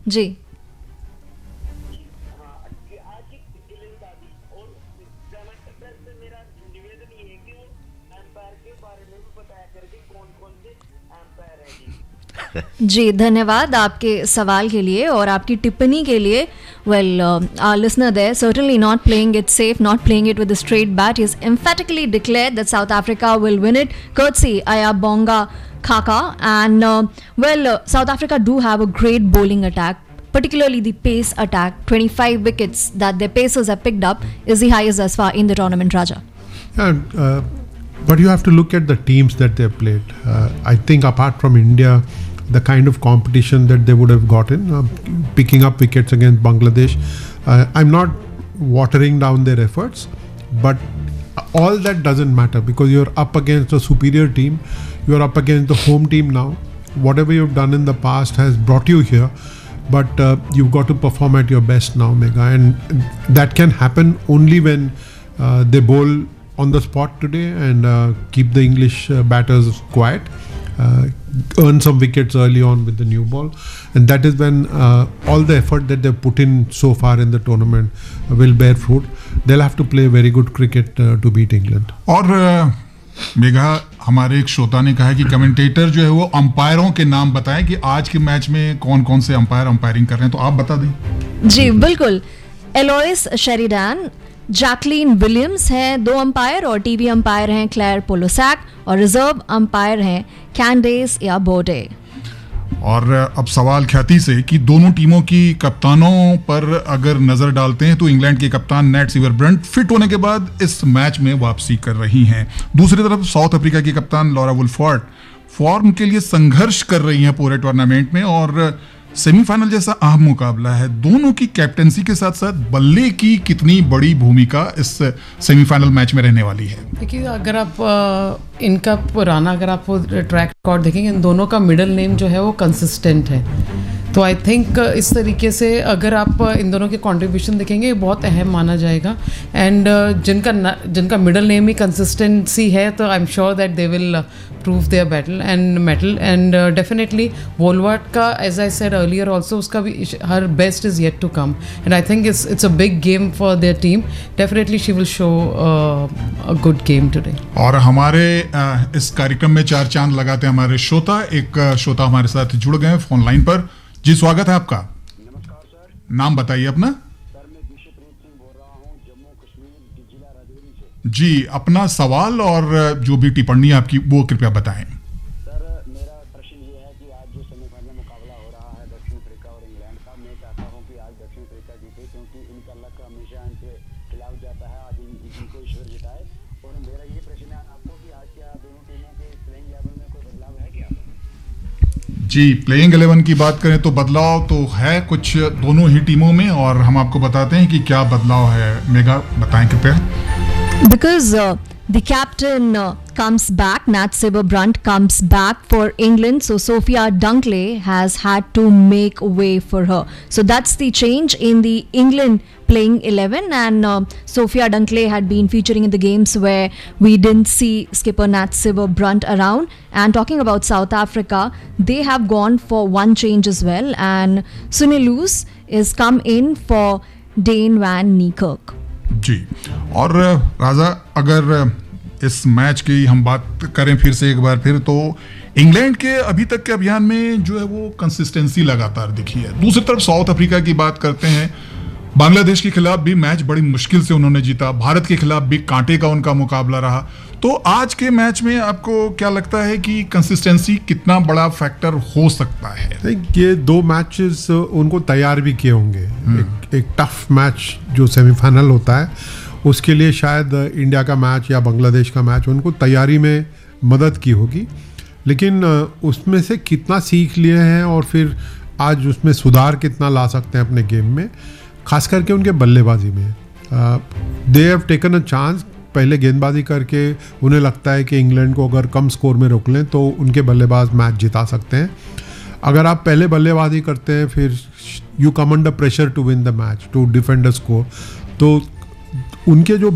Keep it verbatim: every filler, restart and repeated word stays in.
जी जी धन्यवाद आपके सवाल के लिए और आपकी टिप्पणी के लिए. Well, uh, our listener there certainly not playing it safe, not playing it with a straight bat. He has emphatically declared that South Africa will win it, courtesy Ayabonga Khaka. And uh, well, uh, South Africa do have a great bowling attack, particularly the pace attack. twenty-five wickets that their pacers have picked up is the highest thus far in the tournament, Raja. And, uh, but you have to look at the teams that they have played. Uh, I think apart from India, the kind of competition that they would have gotten, uh, picking up wickets against Bangladesh, uh, I'm not watering down their efforts, but all that doesn't matter because you're up against a superior team, you're up against the home team now. Whatever you've done in the past has brought you here, but uh, you've got to perform at your best now, Mega, and that can happen only when uh, they bowl on the spot today and uh, keep the English uh, batters quiet. Uh, earn some wickets early on with the new ball, and that is when uh, all the effort that they've put in so far in the tournament uh, will bear fruit. They'll have to play very good cricket uh, to beat England. और मेघा, हमारे एक श्रोता ने कहा कि commentator जो है वो अंपायरों के नाम बताएं कि आज के मैच में कौन कौन से अंपायर अंपायरिंग कर रहे हैं, तो आप बता दें. जी बिल्कुल. एलोइस शेरिडान, जैकलीन विलियम्स हैं दो अंपायर, और टीवी अंपायर हैं क्लेयर पोलोसैक, और रिजर्व अंपायर हैं कैंडेस या बोडे. और अब सवाल ख्याति से कि दोनों टीमों की कप्तानों पर अगर नजर डालते हैं तो इंग्लैंड के कप्तान नेट सीवरब्रंट फिट होने के बाद इस मैच में वापसी कर रही हैं. दूसरी तरफ साउथ अफ्रीका की कप्तान लॉरा वुलफॉर्ड फॉर्म के लिए संघर्ष कर रही हैं पूरे टूर्नामेंट में, और सेमीफाइनल जैसा अहम मुकाबला है. दोनों की कैप्टेंसी के साथ साथ बल्ले की कितनी बड़ी भूमिका इस सेमीफाइनल मैच में रहने वाली है. देखिए, अगर आप इनका पुराना अगर आप ट्रैक रिकॉर्ड देखेंगे, इन दोनों का मिडिल नेम जो है वो कंसिस्टेंट है. तो आई थिंक इस तरीके से अगर आप इन दोनों के कंट्रीब्यूशन देखेंगे बहुत अहम माना जाएगा. एंड जिनका जिनका मिडिल नेम ही कंसिस्टेंसी है, तो I am sure that they will prove there battle and metal. And definitely वोलवर्ट का, as I said earlier also, उसका भी her best is yet to come, and I think it's it's a big game for their team. Definitely she will show a good game today. और हमारे uh, इस कार्यक्रम में चार चांद लगाते हैं हमारे श्रोता. एक uh, श्रोता हमारे साथ जुड़ गए हैं फोन लाइन पर. जी स्वागत है आपका. नमस्कार सर. नाम बताइए अपना. सर मैं विशुप्रीत सिंह बोल रहा हूँ जम्मू कश्मीर जिला राजौरी से. जी अपना सवाल और जो भी टिप्पणी आपकी वो कृपया बताएं. सर मेरा प्रश्न ये है कि आज जो सेमीफाइनल मुकाबला हो रहा है दक्षिण अफ्रीका और इंग्लैंड का, मैं चाहता हूँ कि आज दक्षिण अफ्रीका जीते क्योंकि इनका लक हमेशा इनके खिलाफ जाता है. आज इनको ईश्वर जिताए. और मेरा ये प्रश्न है आपको कि आज क्या दोनों टीमों के प्लेइंग इलेवन में कोई बदलाव है क्या? जी प्लेइंग इलेवन की बात करें तो बदलाव तो है कुछ दोनों ही टीमों में, और हम आपको बताते हैं कि क्या बदलाव है. मेगा बताएं कृपया. Because uh, the captain uh, comes back, Nat Sciver-Brunt comes back for England, so Sophia Dunkley has had to make way for her. So that's the change in the England playing eleven, and uh, Sophia Dunkley had been featuring in the games where we didn't see skipper Nat Sciver-Brunt around. And talking about South Africa, they have gone for one change as well, and Sunil Loose is come in for Dane van Niekerk. जी. और राजा, अगर इस match की हम बात करें फिर से एक बार फिर, तो इंग्लैंड के अभी तक के अभियान में जो है वो कंसिस्टेंसी लगातार दिखी है. दूसरी तरफ साउथ अफ्रीका की बात करते हैं, बांग्लादेश के खिलाफ भी मैच बड़ी मुश्किल से उन्होंने जीता, भारत के खिलाफ भी कांटे का उनका मुकाबला रहा. तो आज के मैच में आपको क्या लगता है कि कंसिस्टेंसी कितना बड़ा फैक्टर हो सकता है? ये दो मैचेस उनको तैयार भी किए होंगे. एक, एक टफ मैच जो सेमीफाइनल होता है उसके लिए शायद इंडिया का मैच या बांग्लादेश का मैच उनको तैयारी में मदद की होगी, लेकिन उसमें से कितना सीख लिए हैं और फिर आज उसमें सुधार कितना ला सकते हैं अपने गेम में, खास करके उनके बल्लेबाजी में. They have taken a chance. पहले गेंदबाजी करके उन्हें लगता है कि इंग्लैंड को अगर कम स्कोर में रोक लें तो उनके बल्लेबाज मैच जिता सकते हैं. अगर आप पहले बल्लेबाजी करते हैं फिर you come under pressure to win the match, to defend the score, तो उनके जो